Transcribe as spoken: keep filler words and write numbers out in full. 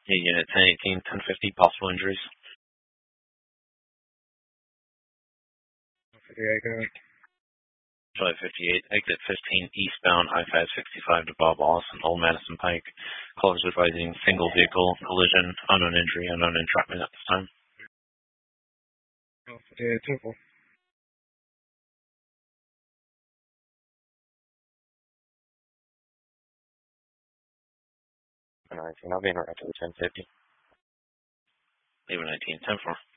Yeah, unit ten eighteen, ten fifty, possible injuries. fifty-eight, July fifty-eight, exit fifteen eastbound I five sixty-five to Bob Allison, Old Madison Pike. Callers advising single vehicle collision, unknown injury, unknown entrapment at this time. fifty-eight, ten four. nineteen, I'll be in right to the ten fifty. Leave nineteen, ten four.